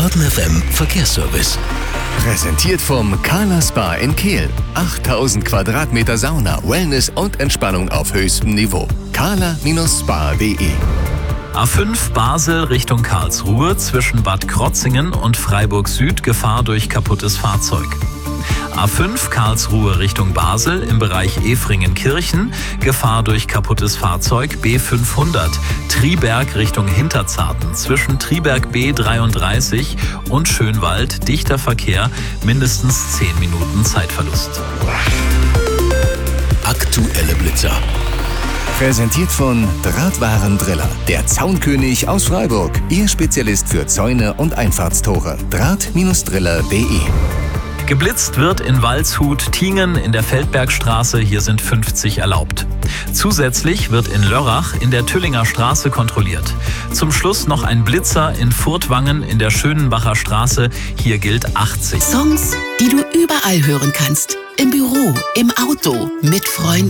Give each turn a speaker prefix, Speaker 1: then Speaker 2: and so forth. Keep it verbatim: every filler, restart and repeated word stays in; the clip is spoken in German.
Speaker 1: Baden F M Verkehrsservice.
Speaker 2: Präsentiert vom Carla Spa in Kehl. achttausend Quadratmeter Sauna, Wellness und Entspannung auf höchstem Niveau. carla Spa punkt de
Speaker 3: A fünf Basel Richtung Karlsruhe zwischen Bad Krotzingen und Freiburg Süd Gefahr durch kaputtes Fahrzeug. A fünf Karlsruhe Richtung Basel im Bereich Efringen-Kirchen Gefahr durch kaputtes Fahrzeug B fünfhundert. Triberg Richtung Hinterzarten zwischen Triberg B dreiunddreißig und Schönwald dichter Verkehr, mindestens zehn Minuten Zeitverlust.
Speaker 1: Aktuelle Blitzer.
Speaker 2: Präsentiert von Drahtwarendriller, der Zaunkönig aus Freiburg. Ihr Spezialist für Zäune und Einfahrtstore. Draht Driller punkt de.
Speaker 3: Geblitzt wird in Waldshut-Tiengen in der Feldbergstraße, hier sind fünfzig erlaubt. Zusätzlich wird in Lörrach in der Tüllinger Straße kontrolliert. Zum Schluss noch ein Blitzer in Furtwangen in der Schönenbacher Straße, hier gilt achtzig.
Speaker 4: Songs, die du überall hören kannst. Im Büro, im Auto, mit Freunden.